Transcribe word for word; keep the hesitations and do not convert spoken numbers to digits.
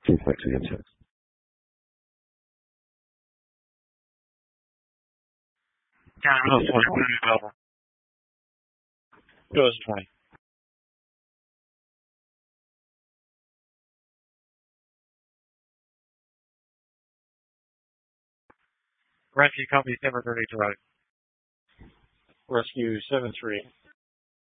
Please wait till you check. County twenty, what are you available? Goes twenty. Rescue Company seven thirty to right. Rescue seven three.